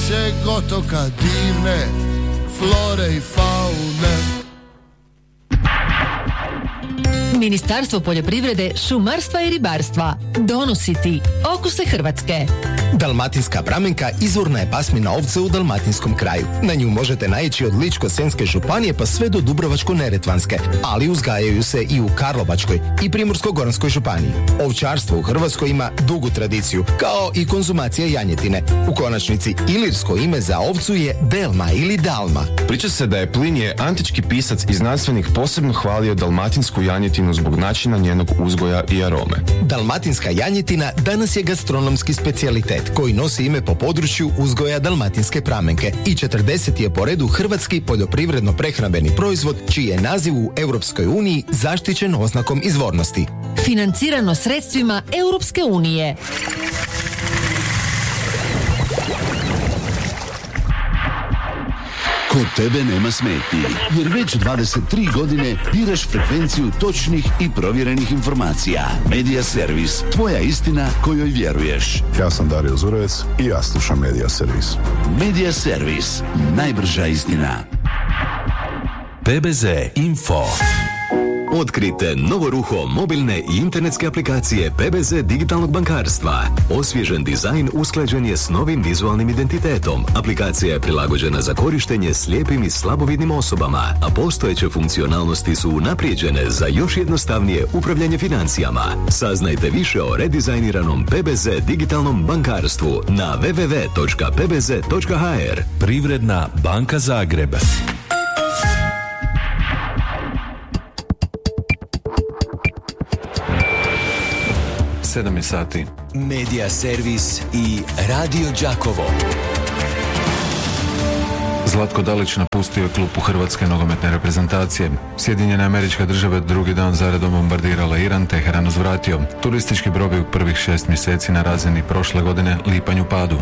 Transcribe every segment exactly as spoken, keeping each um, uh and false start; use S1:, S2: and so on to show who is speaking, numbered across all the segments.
S1: našeg otoka divne flore i faune.
S2: Ministarstvo poljoprivrede, šumarstva i ribarstva donosi ti Okuse Hrvatske.
S3: Dalmatinska pramenka izvorna je pasmina ovce u dalmatinskom kraju. Na nju možete naići od Ličko-senjske županije pa sve do Dubrovačko-neretvanske, ali uzgajaju se i u Karlovačkoj i Primorsko-goranskoj županiji. Ovčarstvo u Hrvatskoj ima dugu tradiciju, kao i konzumacija janjetine. U konačnici, ilirsko ime za ovcu je Delma ili Dalma.
S4: Priča se da je Plinije, antički pisac i znanstvenik, posebno hvalio dalmatinsku janjetinu zbog načina njenog uzgoja i arome.
S3: Dalmatinska janjetina danas je gastronomski specijalitet koji nosi ime po području uzgoja dalmatinske pramenke i četrdeseti je po redu hrvatski poljoprivredno-prehrambeni proizvod čiji je naziv u Europskoj uniji zaštićen oznakom izvornosti.
S2: Financirano sredstvima Europske unije.
S5: Kod tebe nema smetnji, jer već dvadeset tri godine biraš frekvenciju točnih i provjerenih informacija. Medija Servis, tvoja istina kojoj vjeruješ.
S6: Ja sam Dario Zurovec i ja slušam Medija Servis.
S5: Medija Servis, najbrža istina. P B Z Info.
S7: Otkrite novo ruho mobilne i internetske aplikacije P B Z digitalnog bankarstva. Osvježen dizajn usklađen je s novim vizualnim identitetom. Aplikacija je prilagođena za korištenje slijepim i slabovidnim osobama, a postojeće funkcionalnosti su unaprijeđene za još jednostavnije upravljanje financijama. Saznajte više o redizajniranom P B Z digitalnom bankarstvu na w w w točka p b z točka h r.
S5: Privredna banka Zagreb.
S8: sedam je sati.
S5: Medija Servis i Radio Đakovo.
S8: Zlatko Dalić napustio je klupu Hrvatske nogometne reprezentacije. Sjedinjene Američke Države drugi dan zaredom bombardirala Iran, Teheran uzvratio. Turistički brojevi u prvih šest mjeseci na razini prošle godine lipanj u padu.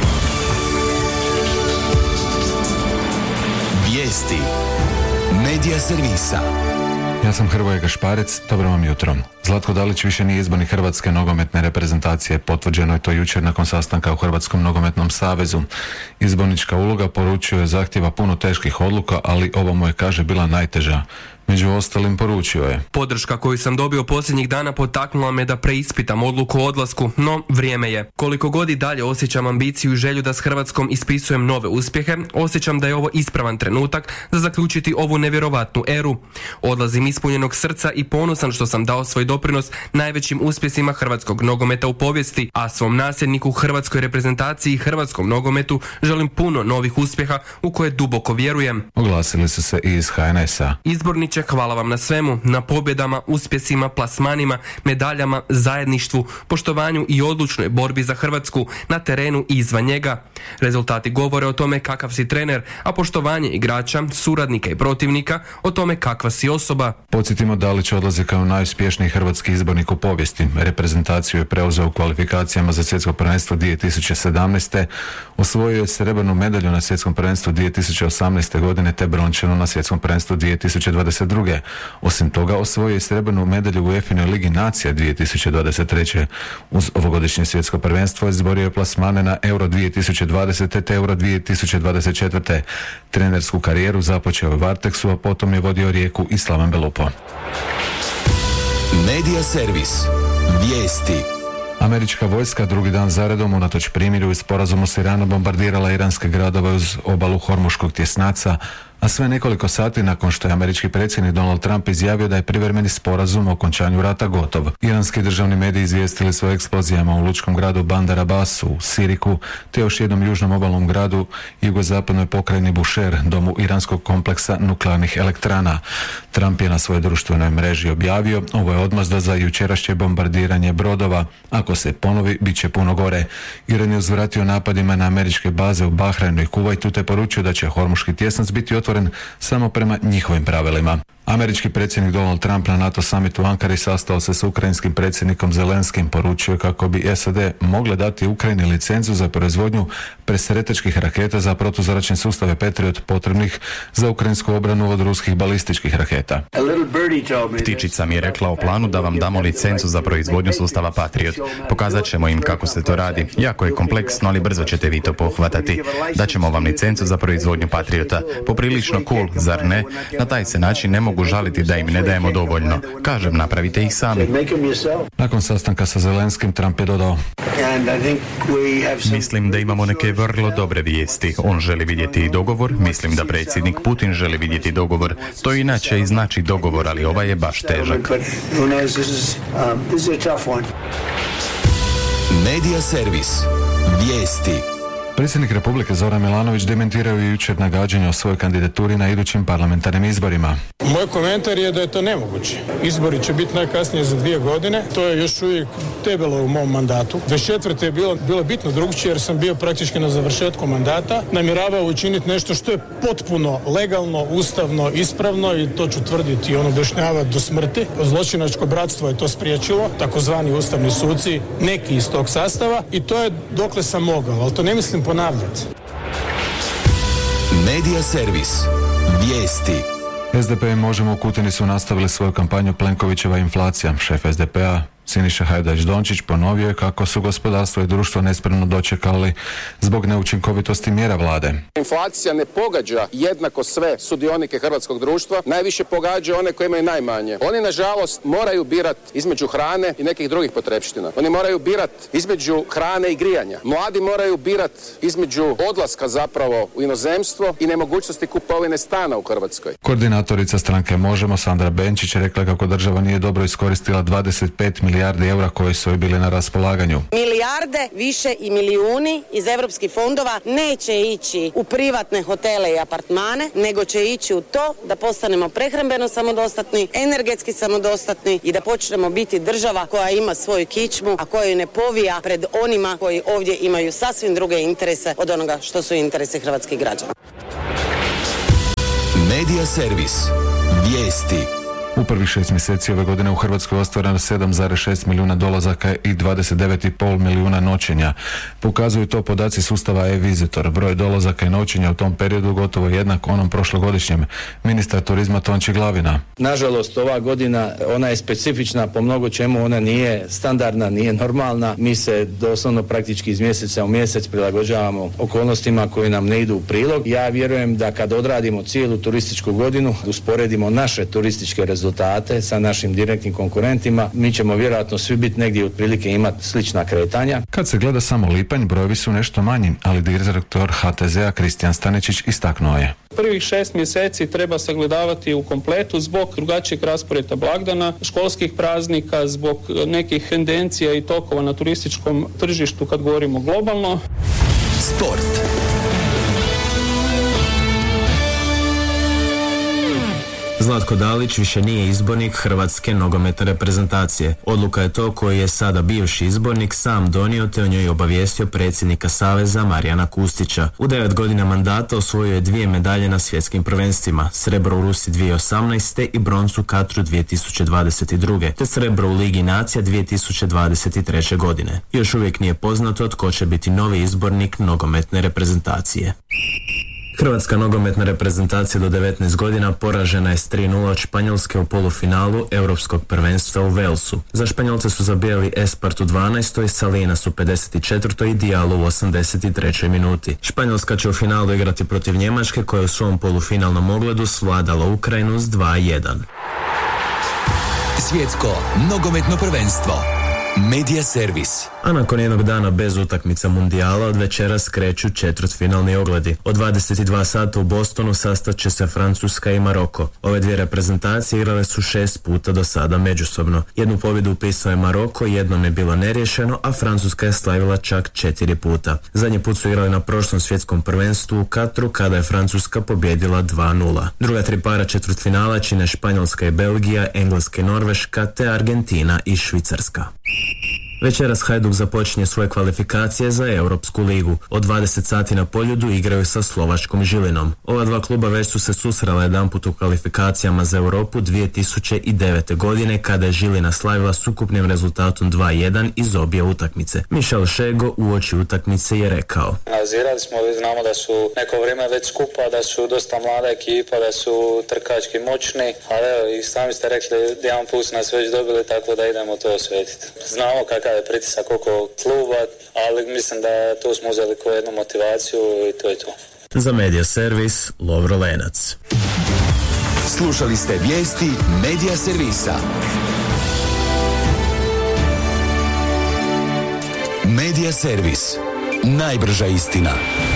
S5: Vijesti Medija Servisa.
S8: Ja sam Hrvoje Gašparec, dobro vam jutro. Zlatko Dalić više nije izbornik Hrvatske nogometne reprezentacije. Potvrđeno je to jučer nakon sastanka u Hrvatskom nogometnom savezu. Izbornička uloga, poručio je, zahtjeva puno teških odluka, ali ova mu je, kaže, bila najteža. Među ostalim poručio je:
S9: podrška koju sam dobio posljednjih dana potaknula me da preispitam odluku o odlasku, no vrijeme je. Koliko god i dalje osjećam ambiciju i želju da s Hrvatskom ispisujem nove uspjehe, osjećam da je ovo ispravan trenutak za zaključiti ovu nevjerovatnu eru. Odlazim ispunjenog srca i ponosan što sam dao svoj doprinos najvećim uspjesima hrvatskog nogometa u povijesti, a svom nasljedniku, hrvatskoj reprezentaciji i hrvatskom nogometu želim puno novih uspjeha u koje duboko vjerujem.
S8: Oglasili su se i iz H N S-a.
S9: Izborniče, hvala vam na svemu, na pobjedama, uspjesima, plasmanima, medaljama, zajedništvu, poštovanju i odlučnoj borbi za Hrvatsku na terenu i izvan njega. Rezultati govore o tome kakav si trener, a poštovanje igrača, suradnika i protivnika o tome kakva si osoba.
S8: Podsjetimo, Dalić odlazi kao najuspješniji hrvatski izbornik u povijesti. Reprezentaciju je preuzeo u kvalifikacijama za svjetsko prvenstvo dvije tisuće sedamnaeste. Osvojio je srebrnu medalju na svjetskom prvenstvu dvije tisuće osamnaeste. godine te brončanu na svjetskom prvenstvu dvije tisuće dvadeset druge. Osim toga, osvojio je srebrnu medalju u UEFA-inoj Ligi nacija dvije tisuće dvadeset treće. Uz ovogodišnje svjetsko prvenstvo izborio je plasmane na Euro dvije tisuće dvadesete. te Euro dvije tisuće dvadeset četvrte. Trenersku karijeru započeo je u Varteksu, a potom je vodio Rijeku i Slaven Belupo.
S5: Medija Servis. Vijesti.
S8: Američka vojska drugi dan zaredom, unatoč primirju i sporazumu s Iranom, bombardirala iranske gradove uz obalu Hormuškog tjesnaca, a sve nekoliko sati nakon što je američki predsjednik Donald Trump izjavio da je privremeni sporazum o okončanju rata gotov. Iranski državni mediji izvijestili su o eksplozijama u lučkom gradu Bandar Abbasu, u Siriku, te još jednom južnom obalnom gradu, jugozapadnoj pokrajini Bushehr, domu iranskog kompleksa nuklearnih elektrana. Trump je na svojoj društvenoj mreži objavio: ovo je odmazda za jučerašnje bombardiranje brodova. Ako se ponovi, bit će puno gore. Iran je uzvratio napadima na američke baze u Bahrajnu i Kuvajtu te poručio da će Hormuški tjesnac biti otvoren samo prema njihovim pravilima. Američki predsjednik Donald Trump na NATO summitu u Ankari sastao se s ukrajinskim predsjednikom Zelenskim, poručio kako bi S A D mogle dati Ukrajini licencu za proizvodnju presretačkih raketa za protuzračne sustave Patriot potrebnih za ukrajinsku obranu od ruskih balističkih raketa.
S10: Ptičica mi je rekla o planu da vam damo licencu za proizvodnju sustava Patriot. Pokazat ćemo im kako se to radi. Jako je kompleksno, ali brzo ćete vi to pohvatati. Daćemo vam licencu za proizvodnju Patriota. Poprilično cool, zar ne? Na taj se način ne mogu žaliti da im ne dajemo dovoljno. Kažem, napravite ih sami.
S8: Nakon sastanka sa Zelenskim, Trump je dodao:
S10: Mislim da imamo neke vrlo dobre vijesti. On želi vidjeti dogovor. Mislim da predsjednik Putin želi vidjeti dogovor. To inače i znači dogovor, ali ovaj je baš težak.
S7: Medija servis. Vijesti.
S8: Predsjednik Republike Zoran Milanović dementirao je jučer nagađanje o svojoj kandidaturi na idućim parlamentarnim izborima.
S11: Moj komentar je da je to nemoguće. Izbori će biti najkasnije za dvije godine. To je još uvijek debelo u mom mandatu. dvadeset četvrte je bilo, bilo bitno drugčije jer sam bio praktički na završetku mandata. Namjeravao učiniti nešto što je potpuno legalno, ustavno, ispravno i to ću tvrditi i ono objašnjavati do smrti. Zločinačko bratstvo je to spriječilo, takozvani ustavni suci, neki iz tog sastava i to je dokle sam mogao, ali to ne mislim ponavljati.
S7: Medija servis. Vijesti.
S8: S D P i Možemo u Kutini su nastavili svoju kampanju Plenkovićeva inflacija. Šef S D P-a Siniša Hajdaš Dončić ponovio je kako su gospodarstvo i društvo nespremno dočekali zbog neučinkovitosti mjera vlade.
S12: Inflacija ne pogađa jednako sve sudionike hrvatskog društva, najviše pogađa one koji imaju najmanje. Oni nažalost moraju birati između hrane i nekih drugih potrepština. Oni moraju birati između hrane i grijanja. Mladi moraju birati između odlaska zapravo u inozemstvo i nemogućnosti kupovine stana u Hrvatskoj.
S8: Koordinatorica stranke Možemo Sandra Benčić rekla kako država nije dobro iskoristila dvadeset pet milijardi eura koji su joj bili na raspolaganju.
S13: Milijarde, više i milijuni iz europskih fondova neće ići u privatne hotele i apartmane, nego će ići u to da postanemo prehrambeno samodostatni, energetski samodostatni i da počnemo biti država koja ima svoju kičmu, a koja ne povija pred onima koji ovdje imaju sasvim druge interese od onoga što su interesi hrvatskih građana.
S7: Medija servis. Vijesti.
S8: U prvih šest mjeseci ove godine u Hrvatskoj ostvareno sedam zarez šest milijuna dolazaka i dvadeset devet zarez pet milijuna noćenja. Pokazuju to podaci sustava e-Visitor. Broj dolazaka i noćenja u tom periodu gotovo jednak onom prošlogodišnjem. Ministar turizma Tonči Glavina.
S14: Nažalost, ova godina ona je specifična po mnogo čemu, ona nije standardna, nije normalna. Mi se doslovno praktički iz mjeseca u mjesec prilagođavamo okolnostima koji nam ne idu u prilog. Ja vjerujem da kad odradimo cijelu turističku godinu, usporedimo naše turističke rezultate rezultate sa našim direktnim konkurentima, mi ćemo vjerojatno svi biti negdje otprilike imati slična kretanja.
S8: Kad se gleda samo lipanj, brojevi su nešto manji, ali direktor H T Z-a Kristijan Staničić istaknuo je.
S15: Prvih šest mjeseci treba sagledavati u kompletu zbog drugačijeg rasporeda blagdana, školskih praznika, zbog nekih tendencija i tokova na turističkom tržištu kad govorimo globalno.
S7: Sport.
S16: Zlatko Dalić više nije izbornik hrvatske nogometne reprezentacije. Odluka je to koju je sada bivši izbornik sam donio te o njoj obavijestio predsjednika Saveza Marijana Kustića. U devet godina mandata osvojio je dvije medalje na svjetskim prvenstvima, srebro u Rusiji dvije tisuće osamnaeste. i broncu u Katru dvije tisuće dvadeset druge. te srebro u Ligi nacija dvije tisuće dvadeset treće. godine. Još uvijek nije poznato tko će biti novi izbornik nogometne reprezentacije. Hrvatska nogometna reprezentacija do devetnaest godina poražena je s tri nula od Španjolske u polufinalu Europskog prvenstva u Walesu. Za Španjolce su zabijali Espart u dvanaestoj, Salinas u pedeset četvrtoj i Diallo u osamdeset trećoj minuti. Španjolska će u finalu igrati protiv Njemačke koja je u svom polufinalnom ogledu svladala Ukrajinu s dva jedan.
S7: Svjetsko nogometno prvenstvo. Medija servis.
S16: A nakon jednog dana bez utakmica mundijala od večeras kreću četvrtfinalni ogledi. Od dvadeset dva sata u Bostonu sastat će se Francuska i Maroko. Ove dvije reprezentacije igrale su šest puta do sada međusobno. Jednu pobjedu upisao je Maroko, jednom je bilo neriješeno, a Francuska je slavila čak četiri puta. Zadnji put su igrali na prošlom svjetskom prvenstvu u Katru kada je Francuska pobjedila dva nula. Druga tri para četvrtfinala čine Španjolska i Belgija, Engleska i Norveška te Argentina i Švicarska. Večeras Hajduk započinje svoje kvalifikacije za Europsku ligu. Od dvadeset sati na Poljudu igraju sa slovačkom Žilinom. Ova dva kluba već su se susrela jedanput u kvalifikacijama za Europu dvije tisuće devete. godine kada je Žilina slavila s ukupnim rezultatom dva jedan iz obje utakmice. Mišel Šego uoči utakmice je rekao:
S17: Analizirali smo, znamo da su neko vrijeme već skupa, da su dosta mlada ekipa, da su trkački moćni, ali evo, i sami ste rekli, jedan put nas već dobili, tako da idemo to osvetiti. Znamo kakav je pritisak oko kluba, ali mislim da tu smo uzeli kao jednu motivaciju i to je to.
S16: Za Media Servis, Lovro Lenac.
S5: Slušali ste vijesti Media Servisa. Media Servis. Najbrža istina.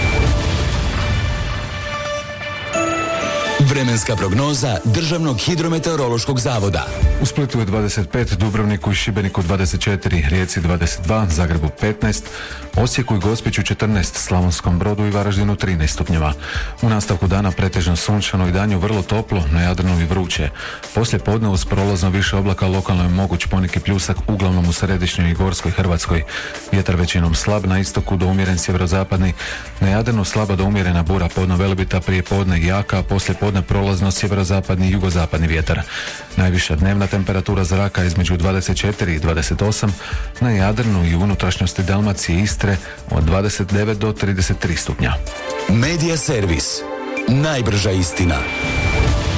S5: Vremenska prognoza Državnog hidrometeorološkog zavoda.
S8: U Splitu je dvadeset pet, Dubrovniku i Šibeniku dvadeset četiri, Rijeci dvadeset dva, Zagrebu petnaest, Osijeku i Gospiću četrnaest, Slavonskom Brodu i Varaždinu trinaest stupnjeva. U nastavku dana pretežno sunčano i danju vrlo toplo, na Jadranu i vruće. Poslije podne uz prolazno više oblaka lokalno je moguć poneki pljusak, uglavnom u središnjoj i gorskoj Hrvatskoj. Vjetar većinom slab, na istoku do umjeren sjeverozapadni, na Jadranu slaba do umjerena bura, podno Velebita, prije podne jaka, a poslije podne prolazno sjeverozapadni i jugozapadni vjetar. Najviša dnevna temperatura zraka između dvadeset četiri i dvadeset osam, na Jadranu i unutrašnjosti Dalmacije i Istre od dvadeset devet do trideset tri stupnja.
S5: Media Servis. Najbrža istina.